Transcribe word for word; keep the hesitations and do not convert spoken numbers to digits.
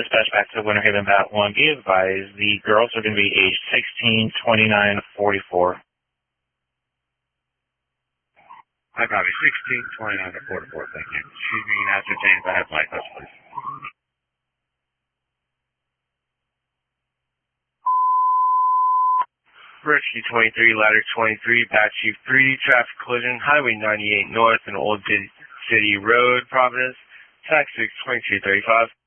dispatch back to Winter Haven Bat one. Be advised, the girls are going to be aged sixteen, twenty-nine, forty-four. I copy. sixteen, twenty-nine, to forty-four. Thank you. She's being ascertained if I have my touch, please. Rescue twenty-three, ladder twenty-three, Bat Chief three, traffic collision, Highway ninety-eight North and Old City Road, Providence, tax six, twenty-two thirty-five.